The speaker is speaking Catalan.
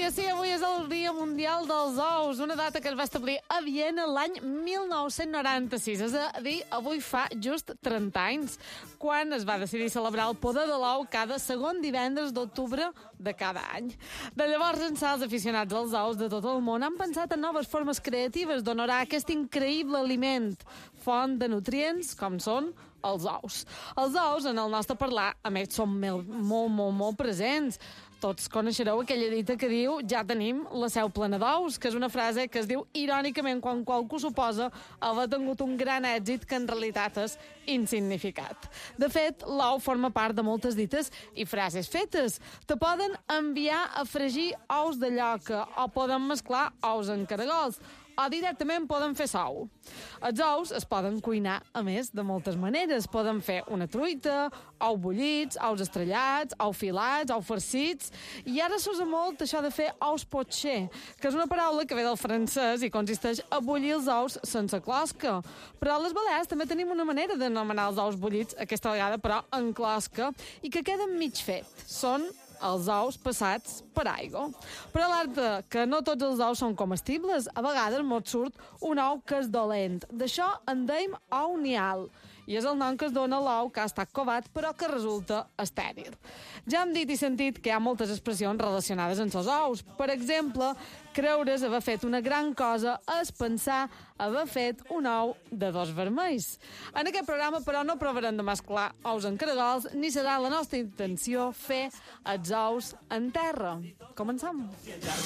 que sí, avui és el Dia Mundial dels Ous, una data que es va establir a Viena l'any 1996, és a dir, avui fa just 30 anys, quan es va decidir celebrar el poder de l'ou cada segon divendres d'octubre de cada any. De llavors ençà, els aficionats als ous de tot el món han pensat en noves formes creatives d'honorar aquest increïble aliment, font de nutrients com són els ous. Els ous, en el nostre parlar, a més, són molt presents. Tots coneixereu aquella dita que diu «ja tenim la seu plena d'ous», que és una frase que es diu irònicament quan qualcú suposa haver tingut un gran èxit que en realitat és insignificat. De fet, l'ou forma part de moltes dites i frases fetes. Te poden enviar a fregir ous de lloca o poden mesclar ous en caragols, o directament poden fer sou. Els ous es poden cuinar, a més, de moltes maneres. Poden fer una truita, ous bullits, ous estrellats, ous filats, ous farcits... I ara s'usa molt això de fer ous potxer, que és una paraula que ve del francès i consisteix a bullir els ous sense closca. Però a les Balears també tenim una manera d'anomenar els ous bullits, aquesta vegada, però en closca, i que queden mig fet. Són els ous passats per aigua. Però alerta, que no tots els ous són comestibles. A vegades mos surt un ou que és dolent. D'això en deim ou nial. I és el nom que es dona a l'ou que ha estat covat però que resulta estèril. Ja hem dit i sentit que hi ha moltes expressions relacionades amb els ous. Per exemple, creure's haver fet una gran cosa és pensar haver fet un ou de dos vermells. En aquest programa, però, no provarem de mesclar ous en caragols ni serà la nostra intenció fer els ous en terra. Comencem.